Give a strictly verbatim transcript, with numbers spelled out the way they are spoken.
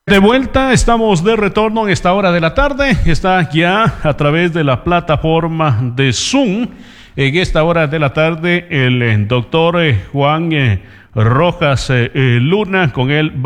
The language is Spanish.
De vuelta, estamos de retorno en esta hora de la tarde. Está ya a través de la plataforma de Zoom. En esta hora de la tarde, el doctor Juan Rojas Luna, con él